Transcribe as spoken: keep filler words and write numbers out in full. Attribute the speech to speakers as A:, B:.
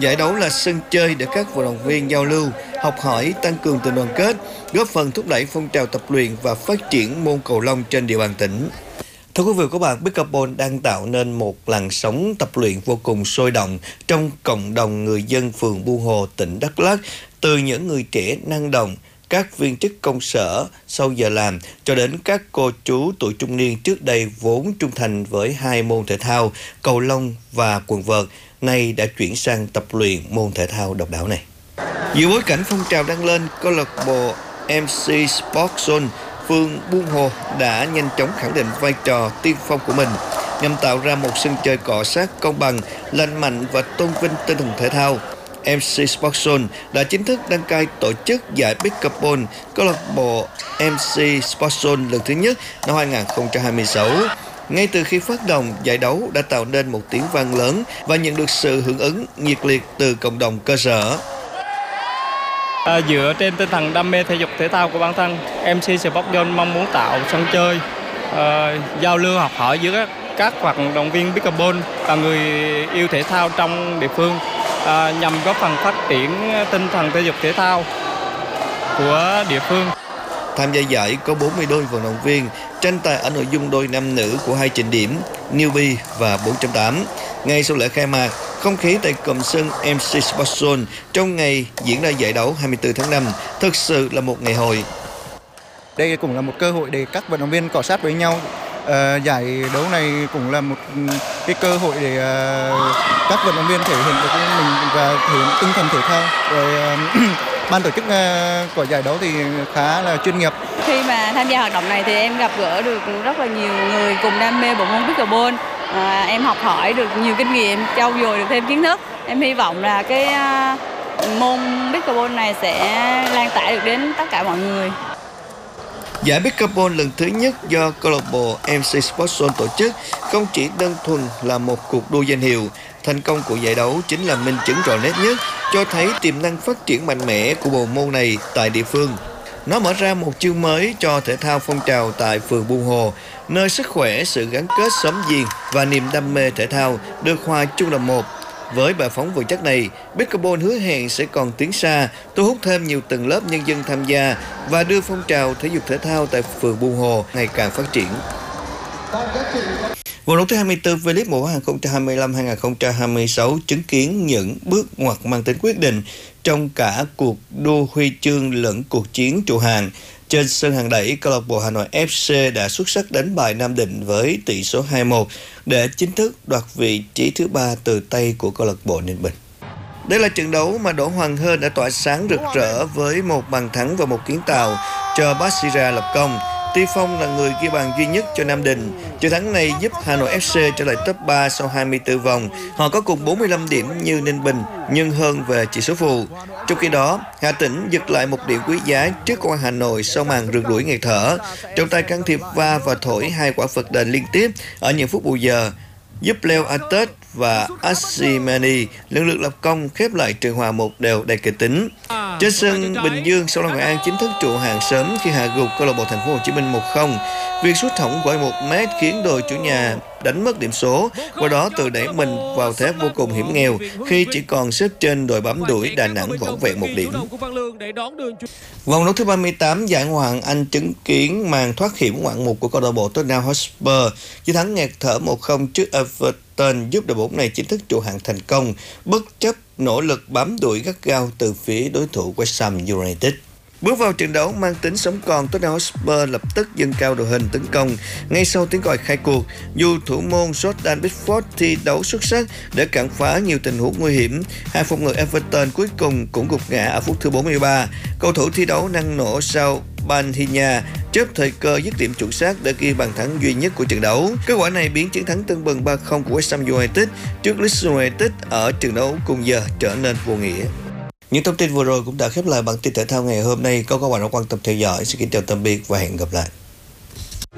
A: Giải đấu là sân chơi để các vận động viên giao lưu, học hỏi, tăng cường tình đoàn kết, góp phần thúc đẩy phong trào tập luyện và phát triển môn cầu lông trên địa bàn tỉnh. Thưa quý vị và các bạn, Pickleball đang tạo nên một làn sóng tập luyện vô cùng sôi động trong cộng đồng người dân phường Buôn Hồ, tỉnh Đắk Lắk, từ những người trẻ năng động, các viên chức công sở sau giờ làm cho đến các cô chú tuổi trung niên trước đây vốn trung thành với hai môn thể thao cầu lông và quần vợt, nay đã chuyển sang tập luyện môn thể thao độc đáo này. Giữa bối cảnh phong trào đang lên, câu lạc bộ em xê Sports Zone phường Buôn Hồ đã nhanh chóng khẳng định vai trò tiên phong của mình nhằm tạo ra một sân chơi cọ sát công bằng, lành mạnh và tôn vinh tinh thần thể thao. em xê Sports Zone đã chính thức đăng cai tổ chức giải Pickleball câu lạc bộ em xê Sports Zone lần thứ nhất năm hai nghìn không trăm hai mươi sáu. Ngay từ khi phát động, giải đấu đã tạo nên một tiếng vang lớn và nhận được sự hưởng ứng nhiệt liệt từ cộng đồng cơ sở.
B: À, dựa trên tinh thần đam mê thể dục thể thao của bản thân, em xê Sports Zone mong muốn tạo sân chơi, uh, giao lưu học hỏi giữa các, các vận động viên Pickleball và người yêu thể thao trong địa phương, uh, nhằm góp phần phát triển tinh thần thể dục thể thao của địa phương.
A: Tham gia giải có bốn mươi đôi vận động viên tranh tài ở nội dung đôi nam nữ của hai chỉnh điểm newbie và bốn chấm tám. Ngay sau lễ khai mạc, không khí tại cụm sân em xê Sports Zone trong ngày diễn ra giải đấu hai mươi tư tháng năm thực sự là một ngày hội.
C: Đây cũng là một cơ hội để các vận động viên cọ sát với nhau. À, giải đấu này cũng là một cái cơ hội để uh, các vận động viên thể hiện được mình và thể hiện tinh thần thể thao. Rồi uh, ban tổ chức uh, của giải đấu thì khá là chuyên nghiệp.
D: Khi mà tham gia hoạt động này thì em gặp gỡ được rất là nhiều người cùng đam mê bộ môn Pickleball. À, em học hỏi được nhiều kinh nghiệm, trau dồi được thêm kiến thức. Em hy vọng là cái uh, môn Pickleball này sẽ lan tỏa được đến tất cả mọi người.
A: Giải Pickleball lần thứ nhất do câu lạc bộ em xê Sports Zone tổ chức không chỉ đơn thuần là một cuộc đua danh hiệu. Thành công của giải đấu chính là minh chứng rõ nét nhất cho thấy tiềm năng phát triển mạnh mẽ của bộ môn này tại địa phương. Nó mở ra một chương mới cho thể thao phong trào tại phường Buôn Hồ, nơi sức khỏe, sự gắn kết xóm giềng và niềm đam mê thể thao được hòa chung là một. Với bệ phóng vững chắc này, Pickleball hứa hẹn sẽ còn tiến xa, thu hút thêm nhiều tầng lớp nhân dân tham gia và đưa phong trào thể dục thể thao tại phường Buôn Hồ ngày càng phát triển. Vòng đấu thứ hai mươi tư V-League mùa hai nghìn không trăm hai mươi lăm hai nghìn không trăm hai mươi sáu chứng kiến những bước ngoặt mang tính quyết định trong cả cuộc đua huy chương lẫn cuộc chiến trụ hạng. Trên sân hàng đẩy, câu lạc bộ Hà Nội ép xê đã xuất sắc đánh bại Nam Định với tỷ số hai một để chính thức đoạt vị trí thứ ba từ tay của câu lạc bộ Ninh Bình. Đây là trận đấu mà Đỗ Hoàng Hơn đã tỏa sáng rực rỡ với một bàn thắng và một kiến tạo cho Basira lập công. Tuy Phong là người ghi bàn duy nhất cho Nam Định. Trận thắng này giúp Hà Nội ép xê trở lại top ba sau hai mươi tư vòng. Họ có cùng bốn mươi lăm điểm như Ninh Bình, nhưng hơn về chỉ số phụ. Trong khi đó, Hà Tĩnh giật lại một điểm quý giá trước Công an Hà Nội sau màn rượt đuổi nghẹt thở. Trọng tài can thiệp va và thổi hai quả phạt đền liên tiếp ở những phút bù giờ, giúp Leo Atet và Asimani lần lượt lập công khép lại trận hòa một đều đầy kịch tính. Trên sân Bình Dương, Sông Lam Nghệ An chính thức trụ hạng sớm khi hạ gục câu lạc bộ Thành phố Hồ Chí Minh một không. Việc sút thủng của một mét khiến đội chủ nhà đánh mất điểm số, qua đó tự đẩy mình vào thế vô cùng hiểm nghèo khi chỉ còn xếp trên đội bám đuổi Đà Nẵng vỏn vẹn một điểm. Vòng đấu thứ ba mươi tám giải Ngoại hạng Anh chứng kiến màn thoát hiểm ngoạn mục của câu lạc bộ Tottenham Hotspur, chiến thắng nghẹt thở một không trước Everton giúp đội bóng này chính thức trụ hạng thành công, bất chấp nỗ lực bám đuổi gắt gao từ phía đối thủ West Ham United. Bước vào trận đấu mang tính sống còn, Tottenham Hotspur lập tức dâng cao đội hình tấn công ngay sau tiếng còi khai cuộc. Dù thủ môn Jordan Pickford thi đấu xuất sắc để cản phá nhiều tình huống nguy hiểm, hàng phòng ngự Everton cuối cùng cũng gục ngã ở phút thứ bốn mươi ba. Cầu thủ thi đấu năng nổ sau Banhinya chớp thời cơ dứt điểm chuẩn xác để ghi bàn thắng duy nhất của trận đấu. Kết quả này biến chiến thắng tưng bừng ba không của West Ham United trước Leeds United ở trận đấu cùng giờ trở nên vô nghĩa. Những thông tin vừa rồi cũng đã khép lại bản tin thể thao ngày hôm nay. Có các bạn đã quan tâm theo dõi. Xin kính chào tạm biệt và hẹn gặp lại.